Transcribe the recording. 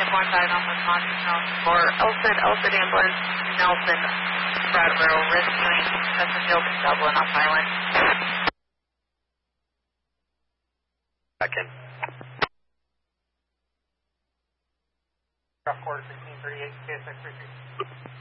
1 diagnosis Montano for Elford ambulance, Nelson, Bradboro, rescuing Chesterfield and Dublin off Island. Second. Rough quarter 1638, KSX 33.